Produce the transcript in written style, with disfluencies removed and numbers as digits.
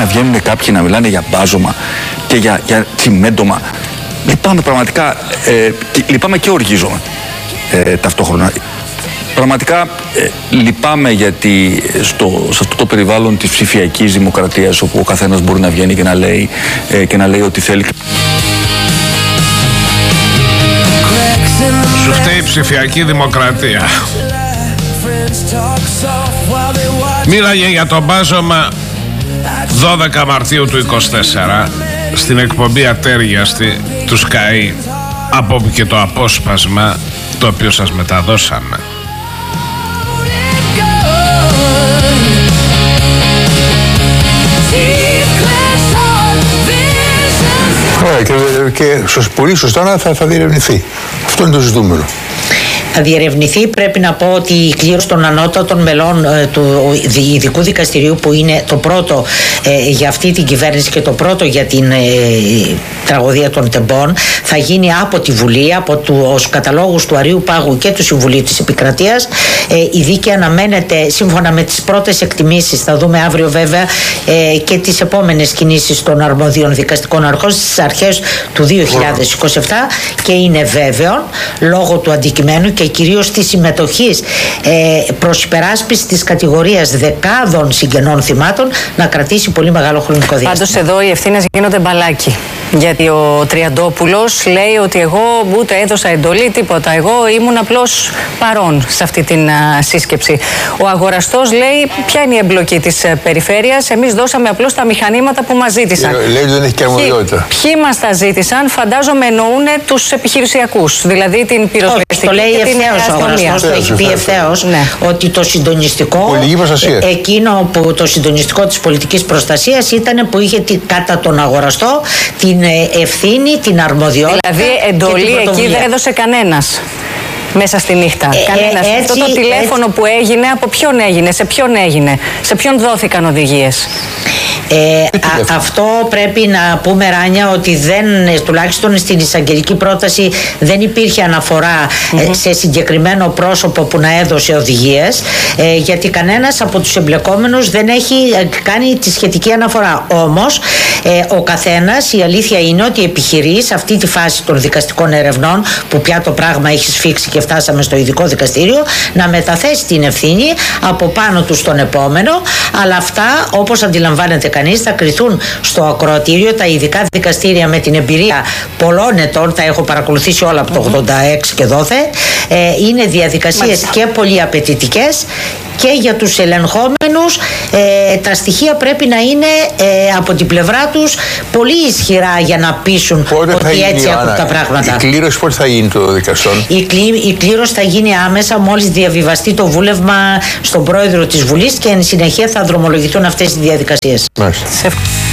να βγαίνουν κάποιοι να μιλάνε για μπάζωμα και για τσιμέντομα. Λυπάμαι πραγματικά, λυπάμαι και οργίζομαι ταυτόχρονα. Πραγματικά λυπάμαι γιατί σε αυτό το περιβάλλον της ψηφιακής δημοκρατίας, όπου ο καθένας μπορεί να βγαίνει και να λέει ό,τι θέλει. Σου φταίει η ψηφιακή δημοκρατία. Μίλαγε για το μπάζωμα 12 Μαρτίου του 24 στην εκπομπή Ατέριαστη του Sky, από όπου και το απόσπασμα το οποίο σας μεταδώσαμε. Και πολύ σωστά θα διερευνηθεί. Αυτό είναι το ζητούμενο. Θα διερευνηθεί. Πρέπει να πω ότι η κλήρωση των ανώτατων μελών του Ειδικού Δικαστηρίου, που είναι το πρώτο για αυτή την κυβέρνηση και το πρώτο για την τραγωδία των Τεμπών, θα γίνει από τη Βουλή, από τους καταλόγους του Αρείου Πάγου και του Συμβουλίου της Επικρατείας. Η δίκη αναμένεται σύμφωνα με τις πρώτες εκτιμήσεις, θα δούμε αύριο βέβαια και τις επόμενες κινήσεις των αρμοδίων δικαστικών αρχών στις αρχές του 2027, και είναι βέβαιο λόγω του αντικειμένου και κυρίως της συμμετοχής προς υπεράσπιση της κατηγορίας δεκάδων συγγενών θυμάτων να κρατήσει πολύ μεγάλο χρονικό διάστημα. Πάντως εδώ οι ευθύνες γίνονται μπαλάκι. Γιατί ο Τριαντόπουλος λέει ότι εγώ ούτε έδωσα εντολή, τίποτα. Εγώ ήμουν απλώς παρόν σε αυτή την σύσκεψη. Ο αγοραστός λέει ποια είναι η εμπλοκή της περιφέρειας. Εμείς δώσαμε απλώς τα μηχανήματα που μας ζήτησαν. Λέει ότι δεν έχει και αρμοδιότητα. Ποιοι μας τα ζήτησαν, φαντάζομαι εννοούν τους επιχειρησιακούς. Δηλαδή την πυροσβεστική. Το λέει ευθέως ο αγοραστός, το έχει πει ευθέως, ότι το συντονιστικό, εκείνο που το συντονιστικό της πολιτικής προστασίας ήταν που είχε κατά τον αγοραστό την ευθύνη, την αρμοδιότητα. Δηλαδή εντολή εκεί δεν έδωσε κανένας μέσα στη νύχτα. Κανένας. Αυτό το τηλέφωνο που έγινε, από ποιον έγινε, σε ποιον δόθηκαν οδηγίες. Αυτό πρέπει να πούμε, Ράνια, ότι τουλάχιστον στην εισαγγελική πρόταση δεν υπήρχε αναφορά σε συγκεκριμένο πρόσωπο που να έδωσε οδηγίες, γιατί κανένας από τους εμπλεκόμενους δεν έχει κάνει τη σχετική αναφορά. Όμως ο καθένας, η αλήθεια είναι ότι επιχειρεί σε αυτή τη φάση των δικαστικών ερευνών, που πια το πράγμα έχει σφίξει και φτάσαμε στο Ειδικό Δικαστήριο, να μεταθέσει την ευθύνη από πάνω του στον επόμενο. Αλλά αυτά, όπως αντιλαμβάνεται κανείς, θα κριθούν στο ακροατήριο. Τα ειδικά δικαστήρια, με την εμπειρία πολλών ετών, τα έχω παρακολουθήσει όλα από το 86 και δόθε, είναι διαδικασίες και πολύ απαιτητικές, και για τους ελεγχόμενους τα στοιχεία πρέπει να είναι από την πλευρά τους πολύ ισχυρά για να πείσουν ότι έτσι έχουν τα πράγματα. Η κλήρωση πότε θα γίνει των δικαστών? Η κλήρωση θα γίνει άμεσα μόλις διαβιβαστεί το βούλευμα στον πρόεδρο της Βουλής, και εν συνεχεία θα δρομολογηθούν αυτές οι διαδικασίες. Μάλιστα.